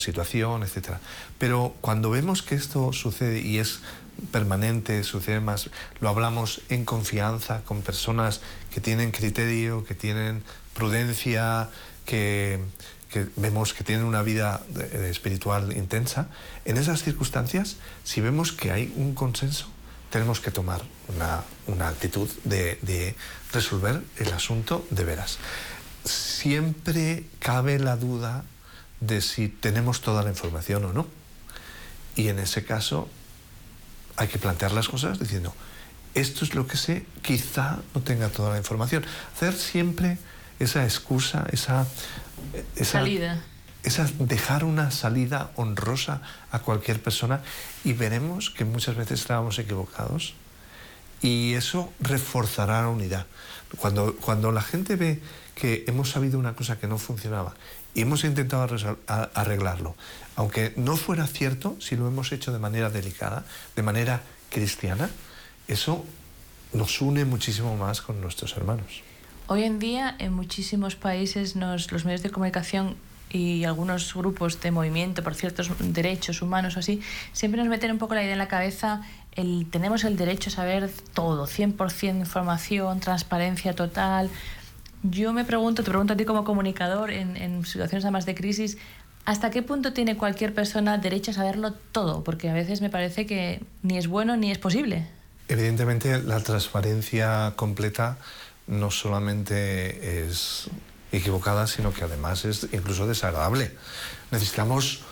situación, etcétera. Pero cuando vemos que esto sucede y es permanente, sucede más, lo hablamos en confianza con personas que tienen criterio, que tienen prudencia, que vemos que tienen una vida espiritual intensa, en esas circunstancias, si vemos que hay un consenso, tenemos que tomar una actitud de resolver el asunto de veras. Siempre cabe la duda de si tenemos toda la información o no. Y en ese caso hay que plantear las cosas diciendo, esto es lo que sé, quizá no tenga toda la información. Hacer siempre esa excusa, esa salida. Dejar una salida honrosa a cualquier persona, y veremos que muchas veces estábamos equivocados y eso reforzará la unidad. Cuando la gente ve que hemos sabido una cosa que no funcionaba y hemos intentado arreglarlo, aunque no fuera cierto, si lo hemos hecho de manera delicada, de manera cristiana, eso nos une muchísimo más con nuestros hermanos. Hoy en día, en muchísimos países, los medios de comunicación y algunos grupos de movimiento por ciertos derechos humanos o así, siempre nos meten un poco la idea en la cabeza, tenemos el derecho a saber todo, 100% información, transparencia total. Yo te pregunto a ti como comunicador en situaciones además de crisis, ¿hasta qué punto tiene cualquier persona derecho a saberlo todo? Porque a veces me parece que ni es bueno ni es posible. Evidentemente la transparencia completa no solamente es equivocada, sino que además es incluso desagradable. Necesitamos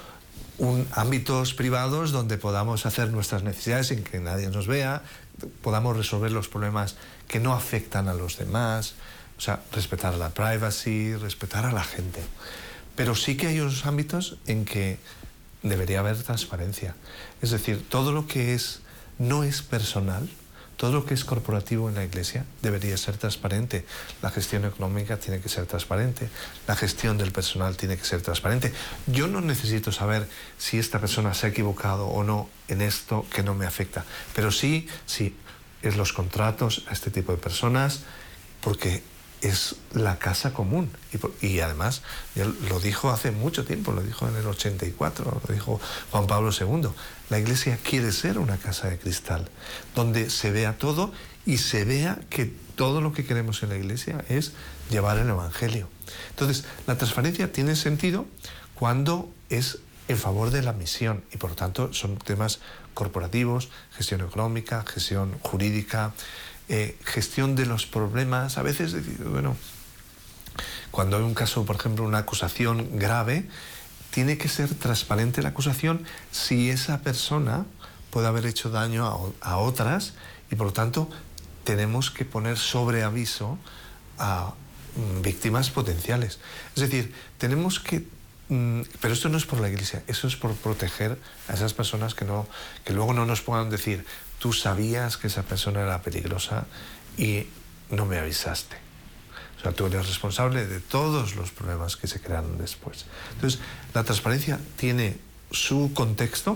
ámbitos privados donde podamos hacer nuestras necesidades sin que nadie nos vea, podamos resolver los problemas que no afectan a los demás, o sea, respetar la privacy, respetar a la gente. Pero sí que hay unos ámbitos en que debería haber transparencia. Es decir, todo lo que no es personal, todo lo que es corporativo en la Iglesia debería ser transparente. La gestión económica tiene que ser transparente, la gestión del personal tiene que ser transparente. Yo no necesito saber si esta persona se ha equivocado o no en esto que no me afecta, pero sí es los contratos a este tipo de personas, porque es la casa común. Y además, ya lo dijo hace mucho tiempo, lo dijo en el 84, lo dijo Juan Pablo II. La Iglesia quiere ser una casa de cristal, donde se vea todo y se vea que todo lo que queremos en la Iglesia es llevar el Evangelio. Entonces, la transparencia tiene sentido cuando es en favor de la misión, y por tanto son temas corporativos, gestión económica, gestión jurídica, gestión de los problemas. A veces, bueno, cuando hay un caso, por ejemplo, una acusación grave, tiene que ser transparente la acusación si esa persona puede haber hecho daño a otras, y por lo tanto tenemos que poner sobre aviso a víctimas potenciales. Es decir, tenemos que... Pero esto no es por la Iglesia, eso es por proteger a esas personas que luego no nos puedan decir, tú sabías que esa persona era peligrosa y no me avisaste. O sea, tú eres responsable de todos los problemas que se crearon después. Entonces, la transparencia tiene su contexto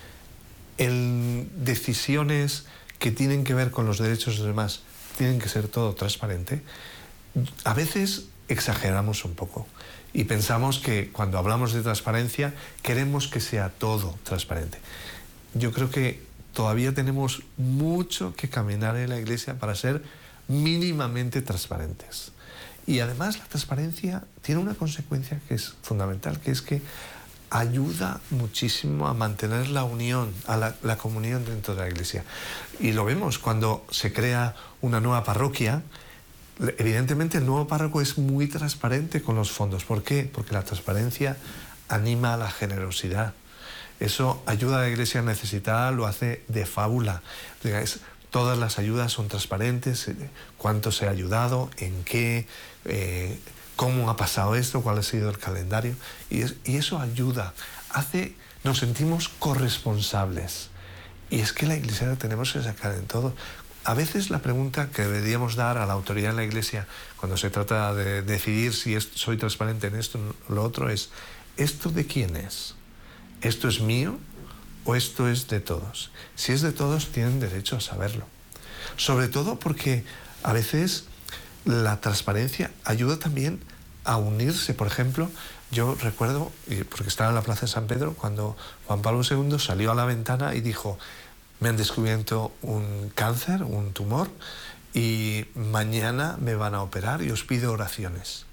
en decisiones que tienen que ver con los derechos de los demás. Tienen que ser todo transparente. A veces exageramos un poco y pensamos que cuando hablamos de transparencia queremos que sea todo transparente. Yo creo que todavía tenemos mucho que caminar en la Iglesia para ser mínimamente transparentes. Y además la transparencia tiene una consecuencia que es fundamental, que es que ayuda muchísimo a mantener la unión, a la comunión dentro de la Iglesia. Y lo vemos cuando se crea una nueva parroquia. Evidentemente el nuevo párroco es muy transparente con los fondos. ¿Por qué? Porque la transparencia anima a la generosidad. Eso ayuda a la Iglesia necesitada, lo hace de fábula. Todas las ayudas son transparentes, cuánto se ha ayudado, en qué, cómo ha pasado esto, cuál ha sido el calendario. Y eso ayuda, nos sentimos corresponsables. Y es que la Iglesia la tenemos que sacar en todo. A veces la pregunta que deberíamos dar a la autoridad en la Iglesia cuando se trata de decidir si soy transparente en esto o lo otro es, ¿esto de quién es? ¿Esto es mío o esto es de todos? Si es de todos, tienen derecho a saberlo. Sobre todo porque a veces la transparencia ayuda también a unirse. Por ejemplo, Yo recuerdo, porque estaba en la Plaza de San Pedro, cuando Juan Pablo II salió a la ventana y dijo: me han descubierto un cáncer, un tumor, y mañana me van a operar y os pido oraciones.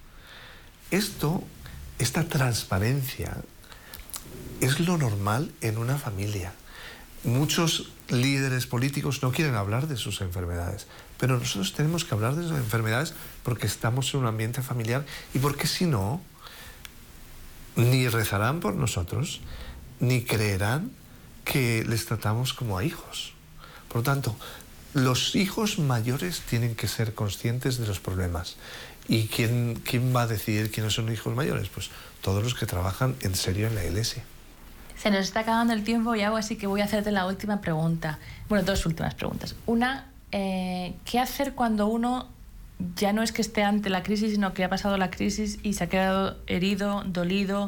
Esta transparencia es lo normal en una familia. Muchos líderes políticos no quieren hablar de sus enfermedades, pero nosotros tenemos que hablar de sus enfermedades porque estamos en un ambiente familiar y porque si no, ni rezarán por nosotros, ni creerán que les tratamos como a hijos. Por lo tanto, los hijos mayores tienen que ser conscientes de los problemas. ¿Y quién va a decidir quiénes son hijos mayores? Pues todos los que trabajan en serio en la Iglesia. Se nos está acabando el tiempo, Yago, así que voy a hacerte la última pregunta. Bueno, dos últimas preguntas. Una, ¿qué hacer cuando uno ya no es que esté ante la crisis, sino que ha pasado la crisis y se ha quedado herido, dolido?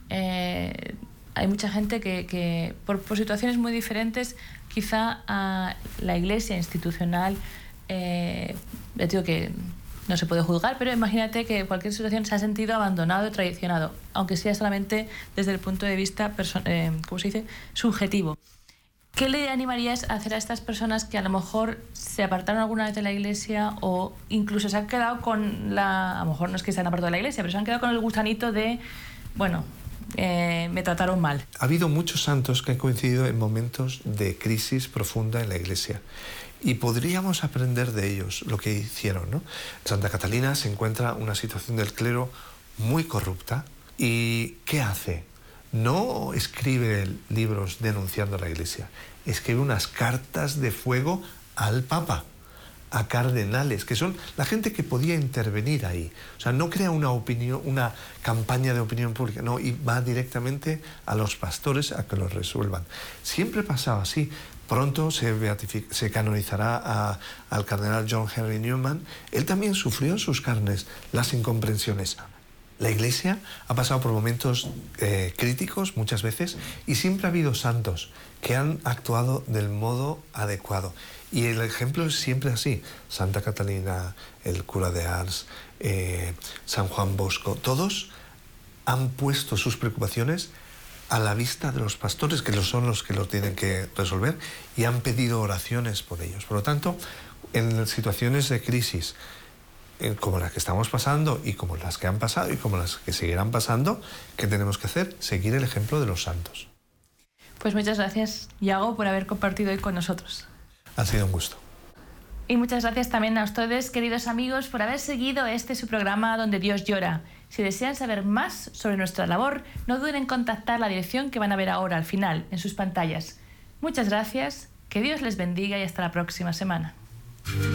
Hay mucha gente que por situaciones muy diferentes, quizá a la Iglesia institucional, ya digo que no se puede juzgar, pero imagínate que en cualquier situación se ha sentido abandonado, traicionado, aunque sea solamente desde el punto de vista, ¿cómo se dice?, subjetivo. ¿Qué le animarías a hacer a estas personas que a lo mejor se apartaron alguna vez de la Iglesia o incluso se han quedado con a lo mejor no es que se han apartado de la Iglesia, pero se han quedado con el gusanito de, bueno, me trataron mal? Ha habido muchos santos que han coincidido en momentos de crisis profunda en la Iglesia. Y podríamos aprender de ellos lo que hicieron, ¿no? Santa Catalina se encuentra en una situación del clero muy corrupta. ¿Y qué hace? No escribe libros denunciando a la Iglesia, escribe unas cartas de fuego al Papa, a cardenales, que son la gente que podía intervenir ahí. O sea, no crea una campaña de opinión pública, no, y va directamente a los pastores a que los resuelvan. Siempre pasaba así. Pronto se canonizará al cardenal John Henry Newman. Él también sufrió en sus carnes las incomprensiones. La Iglesia ha pasado por momentos críticos muchas veces y siempre ha habido santos que han actuado del modo adecuado. Y el ejemplo es siempre así. Santa Catalina, el cura de Ars, San Juan Bosco, todos han puesto sus preocupaciones a la vista de los pastores, que son los que lo tienen que resolver, y han pedido oraciones por ellos. Por lo tanto, en situaciones de crisis como las que estamos pasando y como las que han pasado y como las que seguirán pasando, ¿qué tenemos que hacer? Seguir el ejemplo de los santos. Pues muchas gracias, Yago, por haber compartido hoy con nosotros. Ha sido un gusto. Y muchas gracias también a ustedes, queridos amigos, por haber seguido su programa Donde Dios llora. Si desean saber más sobre nuestra labor, no duden en contactar la dirección que van a ver ahora al final, en sus pantallas. Muchas gracias, que Dios les bendiga y hasta la próxima semana.